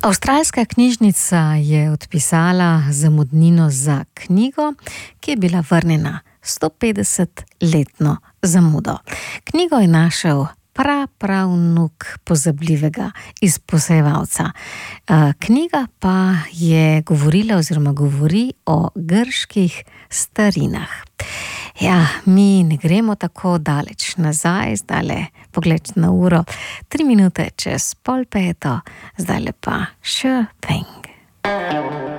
Avstralska knjižnica je odpisala zamudnino za knjigo, ki je bila vrnjena 150-letno zamudo. Knjigo je našel prapravnuk pozabljivega izposojevalca. Knjiga pa je govorila oziroma govori o grških starinah. Ja, mi ne gremo tako daleč nazaj, zdajle pogled na uro, 3 minute čez 4:30, zdajle pa Sure Thing.